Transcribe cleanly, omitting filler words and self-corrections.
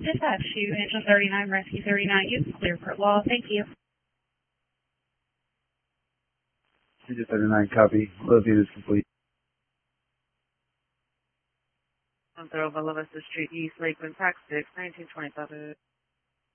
Dispatch to Engine 39, Rescue 39, you can clear for law. Thank you. Engine 39, copy. Load is complete. 130 Vista Street East, Lakeland, Pack 6, 1925.